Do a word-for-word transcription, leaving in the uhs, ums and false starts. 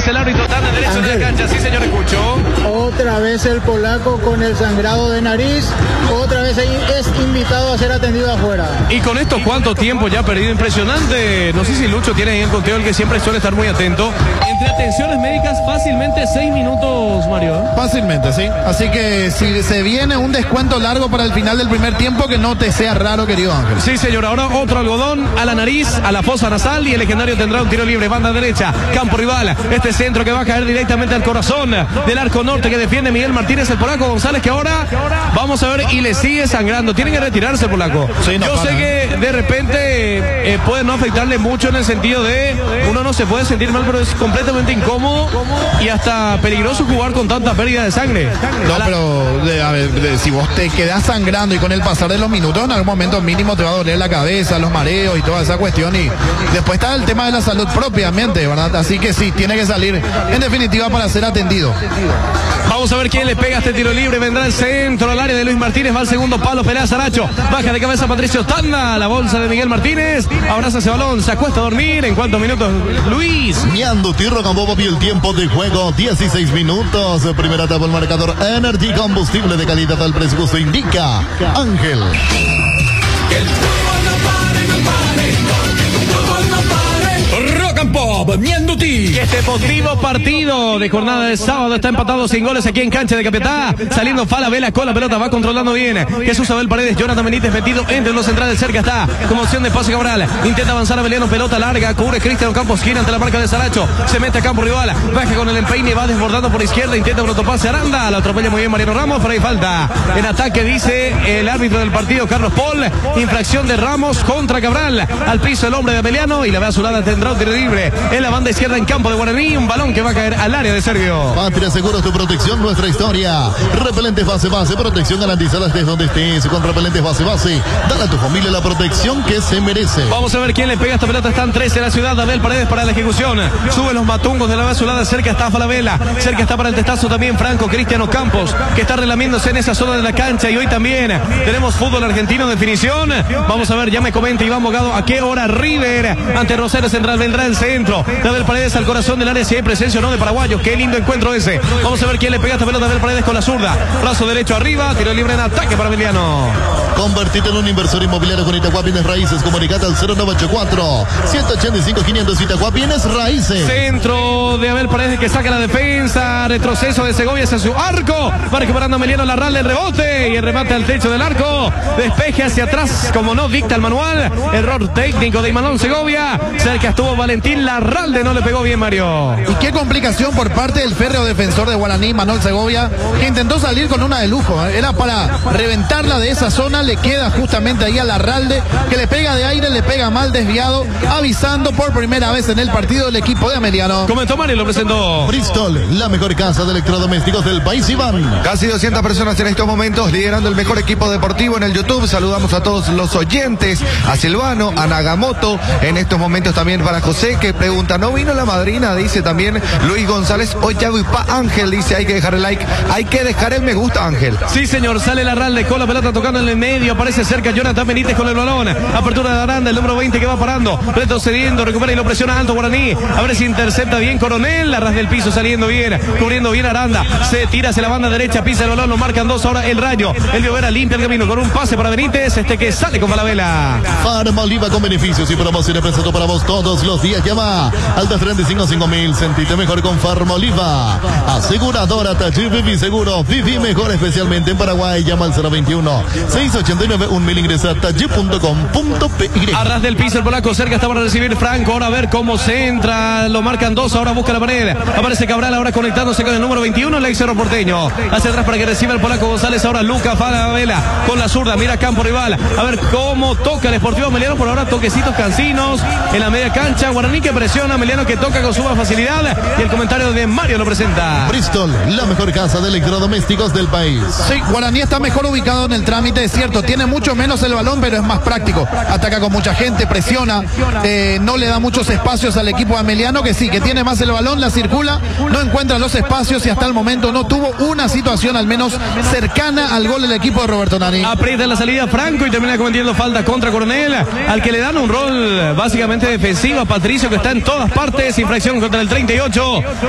dice el árbitro tan de derecho de la cancha. Sí, señor, escucho. Otra vez el polaco con el sangrado de nariz. Otra vez es invitado a ser atendido afuera. Y con esto, ¿cuánto tiempo ya ha perdido? Impresionante. No sé si Lucho tiene ahí el conteo, el que siempre suele estar muy atento. Entre atenciones médicas, fácilmente seis minutos, Mario. Fácilmente, sí. Así que si se viene un descuento largo para el final del primer tiempo, que no te sea raro, querido Ángel. Sí, señor. Ahora otro algodón a la nariz, a la fosa nasal, y el legendario tendrá un tiro libre. Banda derecha, campo rival. Este centro que va a caer directamente al corazón del arco norte que defiende Miguel Martínez, el polaco González, que ahora vamos a ver y le sigue sangrando. Tienen que retirarse, polaco. Sí, no Yo para, sé que de repente eh, puede no afectarle mucho en el sentido de uno no se puede sentir mal, pero es completamente incómodo y hasta peligroso jugar con tanta pérdida de sangre. No, la... pero de, a ver, de, si vos te quedás sangrando y con el pasar de los minutos, en algún momento mínimo te va a doler la cabeza, los mareos y toda esa cuestión. Y después está el tema de la salud propiamente, ¿verdad? Así que sí, tiene que salir en definitiva para ser atendido. Vamos a ver quién le pega este tiro libre. Vendrá el centro al área de Luis Martínez. Va al segundo palo. Pelea Saracho. Baja de cabeza Patricio Tanda. La bolsa de Miguel Martínez. Abraza ese balón. Se acuesta a dormir. ¿En cuántos minutos, Luis? Miando Tirro con Bobo y el tiempo de juego. dieciséis minutos. Primera etapa el marcador. Energy, combustible de calidad al presupuesto indica Ángel. Rock and Pop, Mianduti. Este deportivo partido de jornada de sábado está empatado sin goles aquí en cancha de Capiatá. Saliendo Falabella con la pelota, va controlando bien. Jesús Abel Paredes, Jonathan Benítez metido entre los centrales, cerca está. Como opción de pase Cabral. Intenta avanzar a Beliano, pelota larga, cubre Cristian Campos, gira ante la marca de Saracho. Se mete a campo rival, baja con el empeine, va desbordando por izquierda, intenta un autopase Aranda. La atropella muy bien Mariano Ramos, pero hay falta. En ataque dice el árbitro del partido, Carlos Paul. Infracción de Ramos contra Cabral. Al piso el hombre de Beliano y la ve azulada, tendrá un tiro libre en la banda izquierda en campo de Guaraní, un balón que va a caer al área de Sergio. Patria Seguros, tu protección, nuestra historia. Repelentes base base, protección garantizada desde donde estés. Con repelentes base base, dale a tu familia la protección que se merece. Vamos a ver quién le pega esta pelota. Están tres en la ciudad. Abel Paredes para la ejecución. Suben los matungos de la azulada. Cerca está Falabella. Cerca está para el testazo también Franco Cristiano Campos, que está relamiéndose en esa zona de la cancha. Y hoy también tenemos fútbol argentino de definición. Vamos a ver, ya me comenta Iván Bogado a qué hora River ante Rosario Central vendrá el centro. De Abel Paredes al corazón del área, si hay presencia o no de paraguayos. Qué lindo encuentro ese. Vamos a ver quién le pega esta pelota a Abel Paredes con la zurda. Brazo derecho arriba, tiro libre en ataque para Emiliano. Convertirte en un inversor inmobiliario con Itagua Bienes Raíces. Comunicate al cero nueve ocho cuatro, ciento ochenta y cinco, quinientos. Itagua Bienes Raíces. Centro de Abel Paredes que saca la defensa. Retroceso de Segovia hacia su arco. Va recuperando Emiliano Larral el rebote y el remate al techo del arco. Despeje hacia atrás, como no dicta el manual. Error técnico de Imanol Segovia. Cerca estuvo Valentín Larralde, no le pegó bien Mario. Y qué complicación por parte del férreo defensor de Guaraní, Manuel Segovia, que intentó salir con una de lujo. Era para reventarla de esa zona, le queda justamente ahí a Larralde, que le pega de aire, le pega mal desviado, avisando por primera vez en el partido el equipo de Emiliano. Comentó Mario, lo presentó. Bristol, la mejor casa de electrodomésticos del país, Iván. Casi doscientas personas en estos momentos liderando el mejor equipo deportivo en el YouTube. Saludamos a todos los oyentes, a Silvano, a Nagamoto, en estos momentos también para José, que pregunta, ¿no vino la madrina? Dice también Luis González. Hoy ya voy pa Ángel, dice, hay que dejar el like, hay que dejar el me gusta, Ángel. Sí, señor, sale Larralde con la pelota tocando en el medio, aparece cerca Jonathan Benítez con el balón. Apertura de Aranda, el número veinte que va parando, retrocediendo, recupera y lo presiona alto Guaraní. A ver si intercepta bien Coronel, arras del piso saliendo bien, cubriendo bien Aranda. Se tira hacia la banda derecha, pisa el balón, lo marcan dos ahora el Rayo. El Viovera limpia el camino con un pase para Benítez, este que sale con Falabella. Farma Oliva con beneficios y promociones presentado para vos todos los días. Llama al dos treinta y cinco, cinco mil. Sentite mejor con Farma Oliva. Aseguradora Taller Vivi Seguro. Vivi mejor, especialmente en Paraguay. Llama al cero veintiuno, seiscientos ochenta y nueve, un mil. Ingresa a taller punto com punto pe y. Arras del piso el polaco, cerca está para recibir Franco. Ahora a ver cómo se entra. Lo marcan dos, ahora busca la pared. Aparece Cabral ahora conectándose con el número veintiuno, el ex Cerro Porteño. Hacia atrás para que reciba el polaco González. Ahora Luca Falabella con la zurda. Mira campo rival. A ver cómo toca el Sportivo Emiliano. Por ahora toquecitos cansinos en la media cancha. Guaraní que presiona. Emiliano que toca con suma facilidad. Y el comentario de Mario lo presenta. Bristol, la mejor casa de electrodomésticos del país. Sí, Guaraní está mejor ubicado en el trámite, es cierto. Tiene mucho menos el balón, pero es más práctico. Ataca con mucha gente, presiona. Eh, no le da muchos espacios al equipo de Emiliano, que sí, que tiene más el balón, la circula, no encuentra los espacios y hasta el momento no tuvo una situación al menos cercana al gol del equipo de Roberto Nani. Aprieta la salida Franco y termina cometiendo falta contra Coronel, al que le dan un rol básicamente defensivo a Patricio, que está en todas partes. Infracción contra el treinta y ocho.